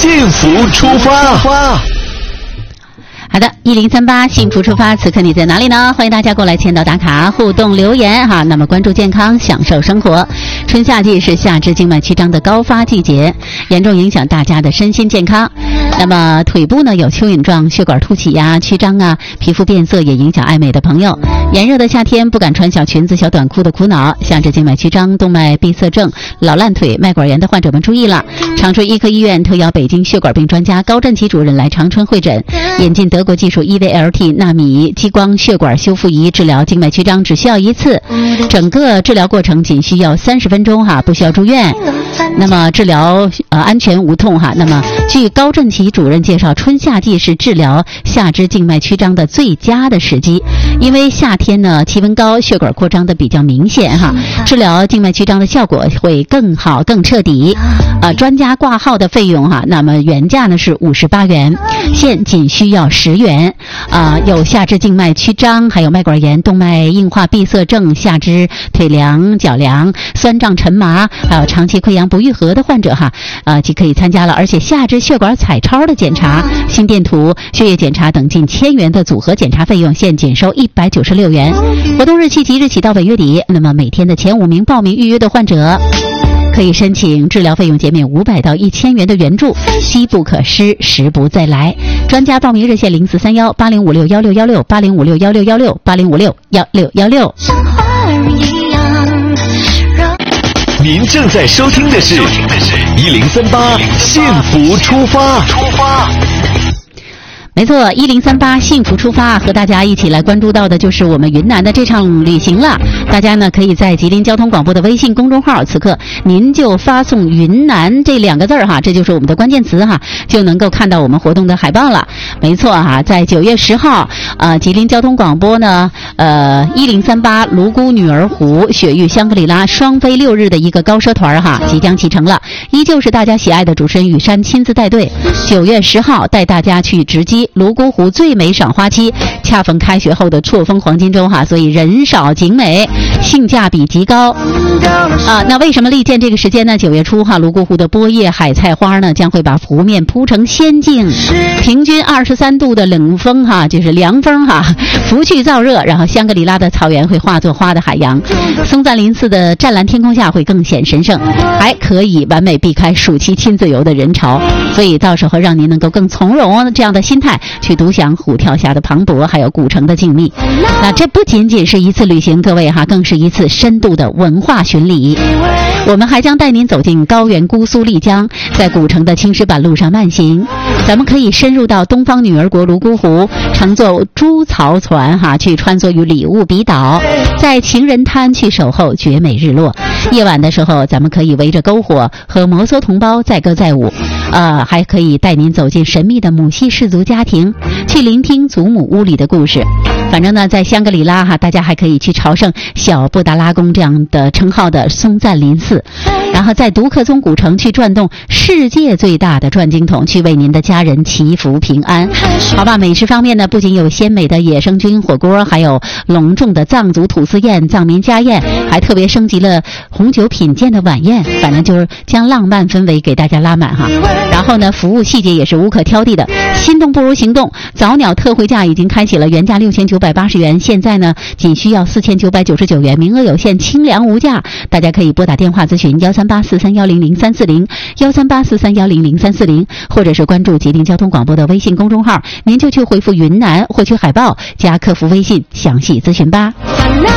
幸福出发。 好的，1038幸福出发，此刻你在哪里呢？欢迎大家过来签到打卡互动留言哈。那么关注健康，享受生活。春夏季是下肢静脉曲张的高发季节，严重影响大家的身心健康。那么腿部呢有蚯蚓状血管凸起呀、曲张啊，皮肤变色也影响爱美的朋友。炎热的夏天不敢穿小裙子、小短裤的苦恼，下肢静脉曲张、动脉闭塞症、老烂腿、脉管炎的患者们注意了。长春医科医院特邀北京血管病专家高振奇主任来长春会诊，引进德国技术 EVLT 纳米激光血管修复仪治疗静脉曲张，只需要一次，整个治疗过程仅需要30分钟哈，不需要住院。那么治疗安全无痛哈。那么据高振奇主任介绍，春夏季是治疗下肢静脉曲张的最佳的时机，因为夏天呢气温高，血管扩张的比较明显哈，治疗静脉曲张的效果会更好更彻底。专家挂号的费用哈，那么原价呢是58元，现仅需要10元。有下肢静脉曲张，还有脉管炎、动脉硬化闭塞症、下肢腿凉、脚凉、酸胀沉麻，还有长期溃疡不愈合的患者哈，即可以参加了。而且下肢血管彩超的检查、心电图、血液检查等近1000元的组合检查费用，现仅收196元。活动日期即日起到本月底。那么每天的前5名报名预约的患者，可以申请治疗费用减免500到1000元的援助，机不可失，时不再来。专家报名热线043180561616 80561616 80561616。 您正在收听的是1038幸福出发。 没错，1038幸福出发，和大家一起来关注到的就是我们云南的这场旅行了。大家呢可以在吉林交通广播的微信公众号，此刻您就发送云南这2个字哈，这就是我们的关键词哈，就能够看到我们活动的海报了。没错哈，在9月10号吉林交通广播呢1038泸沽女儿湖雪域香格里拉双飞6日的一个高奢团哈即将启程了，依旧是大家喜爱的主持人雨山亲自带队。9月10号带大家去直击泸沽湖最美赏花期，恰逢开学后的错峰黄金周哈，所以人少景美，性价比极高那为什么力荐这个时间呢？9月初哈，泸沽湖的波叶海菜花呢将会把湖面铺成仙境，平均23度的冷风哈，就是凉风哈，拂去燥热，然后香格里拉的草原会化作花的海洋，松赞林寺的湛蓝天空下会更显神圣，还可以完美避开暑期亲子游的人潮，所以到时候让您能够更从容这样的心态去独享虎跳峡的磅礴，还有古城的静谧。那这不仅仅是一次旅行，各位哈，更是一次深度的文化巡礼。我们还将带您走进高原姑苏丽江，在古城的青石板路上慢行，咱们可以深入到东方女儿国泸沽湖，乘坐猪槽船哈去穿梭于礼物比岛，在情人滩去守候绝美日落。夜晚的时候，咱们可以围着篝火和摩梭同胞载歌载舞，还可以带您走进神秘的母系氏族家庭，去聆听祖母屋里的故事。反正呢，在香格里拉哈，大家还可以去朝圣小布达拉宫这样的称号的松赞林寺，然后在独克宗古城去转动世界最大的转经筒，去为您的家人祈福平安。好吧，美食方面呢，不仅有鲜美的野生菌火锅，还有隆重的藏族土司宴、藏民家宴，还特别升级了红酒品鉴的晚宴，反正就是将浪漫氛围给大家拉满哈。然后呢，服务细节也是无可挑剔的，心动不如行动。早鸟特惠价已经开启了，原价6980元，现在呢仅需要4999元，名额有限，清凉无价。大家可以拨打电话咨询13843100340 13843100340，或者是关注吉林交通广播的微信公众号，您就去回复云南获取海报，加客服微信详细咨询吧。